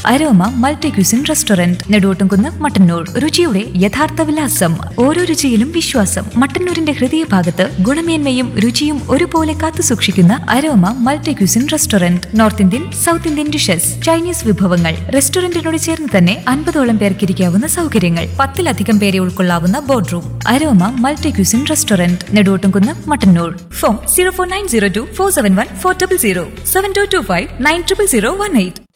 Aroma multi cuisine restaurant, Neduvottumkunnu, Mattannur. രുചിയുടെ യഥാർത്ഥ വിലാസം. ഓരോ രുചിയിലും വിശ്വാസം. മട്ടന്നൂരിന്റെ ഹൃദയഭാഗത്ത് ഗുണമേന്മയും രുചിയും ഒരുപോലെ കാത്തുസൂക്ഷിക്കുന്ന aroma multi cuisine restaurant. North Indian, south Indian dishes, Chinese വിഭവങ്ങൾ. റെസ്റ്റോറന്റിനോട് ചേർന്ന് തന്നെ 50ഓളം പേർക്ക് ഇരിക്കാവുന്ന സൗകര്യങ്ങൾ. 10ലധികം പേരെ ഉൾക്കൊള്ളാവുന്ന board room. Aroma multi cuisine restaurant, Neduvottumkunnu, Mattannur. Phone 04902 471 400, 7225 900018.